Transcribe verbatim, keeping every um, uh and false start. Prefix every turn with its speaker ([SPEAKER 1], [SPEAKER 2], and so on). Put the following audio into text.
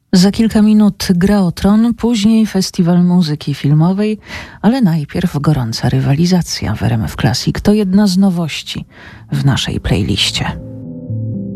[SPEAKER 1] Za kilka minut Gra o Tron, później Festiwal Muzyki Filmowej, ale najpierw gorąca rywalizacja w R M F Classic. To jedna z nowości w naszej playliście.